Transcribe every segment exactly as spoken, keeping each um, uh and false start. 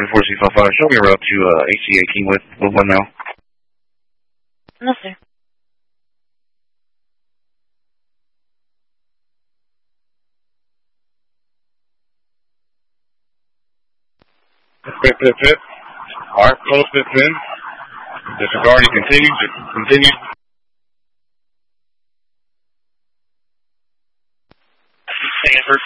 four C five five, show me a route to uh, H C eighteen with, with one now. No, sir. Pip, pip, pip. Alright, close pip in. Disregarding continues. Continue. Stanford.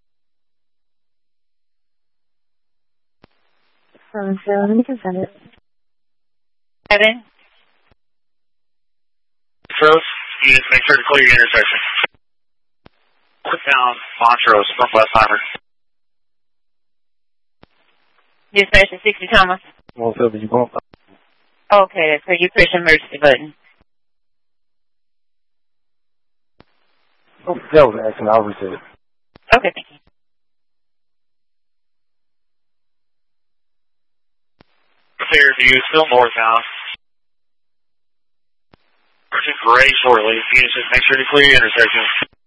Seven seven, you can send it. Seven. Montrose, units, make sure to clear your intersection. Put down Montrose from Westheimer. Dispatch sixty Thomas. one seven, you bump. Okay, so you push the emergency button. Oh, that was an accident. I'll reset it. Okay, thank you. Fairview, still northbound. Pushing Gray shortly. Units, just make sure to clear your intersection.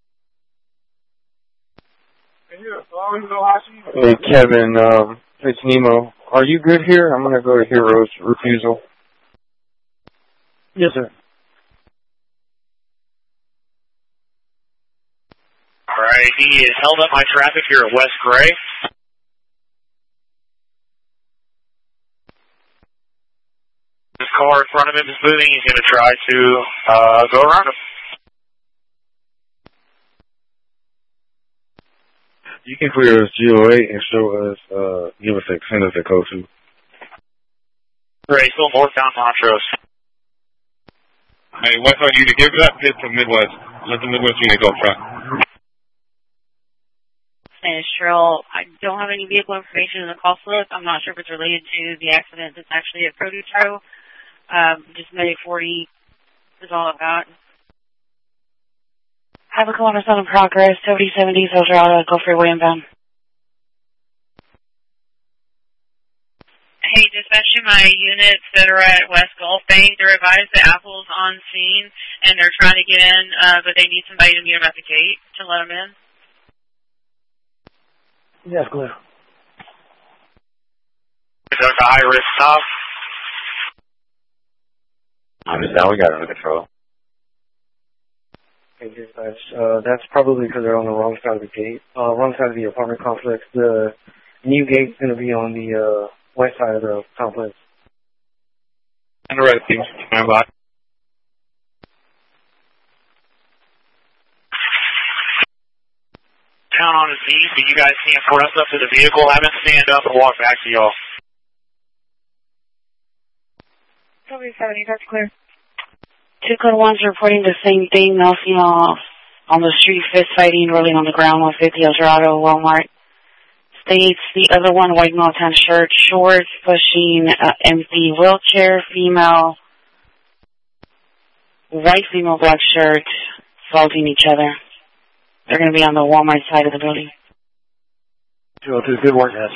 Hey, Kevin, um, it's Nemo. Are you good here? I'm going to go to Heroes Refusal. Yes, sir. Alright, he has held up my traffic here at West Gray. This car in front of him is moving. He's going to try to uh, go around him. You can clear us G O A and show us, uh, give us a, send us a code to. Great, still northbound Montrose. Hey, West Side unit, give that pit to Midwest. Let the Midwest unit go front. And Cheryl, I don't have any vehicle information in the call slip. I'm not sure if it's related to the accident that's actually at Produce Row. Um, just Medic forty is all I've got. Have a kilometer in progress, seventy seventy, Social Auto, go freeway inbound. Hey, dispatch to my units that are at West Gulf Bank. They're advised that Apple's on scene and they're trying to get in, uh, but they need somebody to meet them at the gate to let them in. Yes, clear. Is that a high risk stop? Now we got it under control. Okay, dispatch. Uh, that's probably because they're on the wrong side of the gate, uh, wrong side of the apartment complex. The new gate's going to be on the uh, west side of the complex. And the red team, stand by. Down on his knees, so you guys can't press up to the vehicle. Have him stand up and walk back to y'all. W seventy, that's clear. Two code ones are reporting the same thing. Male female on the street, fist fighting, rolling on the ground, one fifty El Dorado, Walmart. States the other one, white male tan shirt, shorts, pushing uh, empty wheelchair, female, white female, black shirt, assaulting each other. They're going to be on the Walmart side of the building. two oh two, good work, guys.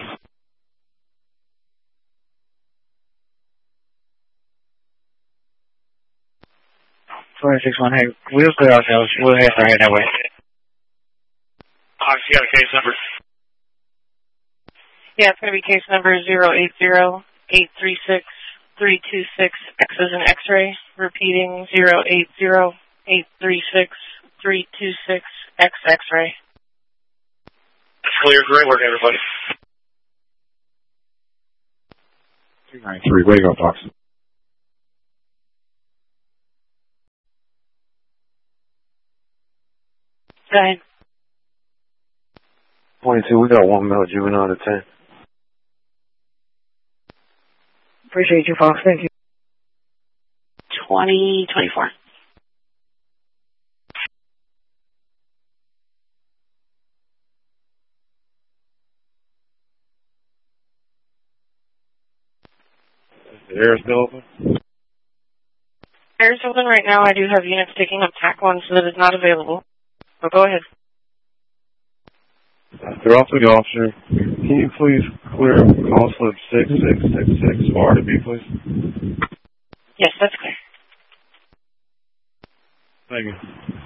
four six one, hey, we'll clear ourselves. We'll head right that way. Obviously, you got a case number. Yeah, it's going to be case number zero eight zero eight three six three two six, X as in X-ray. Repeating zero eight zero eight three six three two six, X X-ray. That's clear. Great work, everybody. two nine three, where you go, Fox? Go ahead. twenty-two, we got one male juvenile to ten. Appreciate you, Fox. Thank you. twenty twenty-four. The air is still open? Air's open right now. I do have units taking up TAC one, so that is not available. But go ahead. They're off to the officer. Can you please clear call slip six six six six for R to B, please? Yes, that's clear. Thank you.